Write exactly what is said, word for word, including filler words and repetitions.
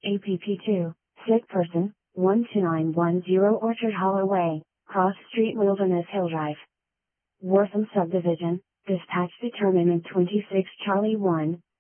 A P P two, sick person, one two nine one zero Orchard Hollow Way, Cross Street Wilderness Hill Drive. Wortham Subdivision, dispatch determinant twenty-six Charlie one,